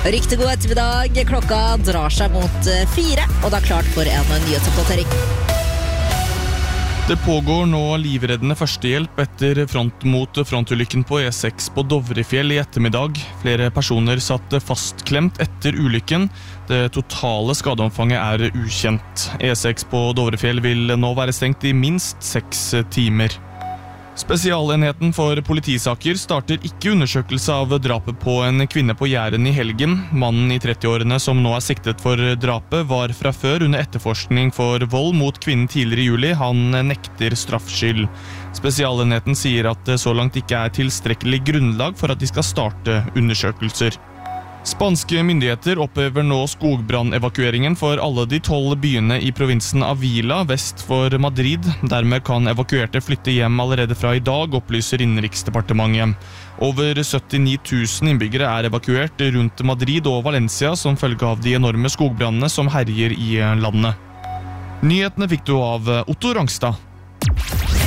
Riktig god ettermiddag. Klokka drar seg mot 4, og det er klart for en nyhetsoppdatering. Det pågår nå livreddende førstehjelp etter front-mot-frontulykken på E6 på Dovrefjell i ettermiddag. Flere personer satt fastklemt etter ulykken. Det totale skadeomfanget er ukjent. E6 på Dovrefjell vil nå være stengt i minst 6 timer. Spesialenheten for politisaker starter ikke undersøkelse av drapet på en kvinne på Jæren i helgen. Mannen i 30-årene som nå er siktet for drapet var fra før under etterforskning for vold mot kvinnen tidligere i juli. Han nekter straffskyld. Spesialenheten sier at det så langt ikke er tilstrekkelig grunnlag for at de skal starte undersøkelser. Spanske myndigheter opphever nå skogbrannevakueringen for alle de 12 byene i provinsen Avila vest for Madrid. Dermed kan evakuerte flytte hjem allerede fra i dag, opplyser Innenriksdepartementet. Over 79 000 innbyggere er evakuert rundt Madrid og Valencia som følge av de enorme skogbrannene som herjer i landet. Nyhetene fikk du av Otto Rangstad.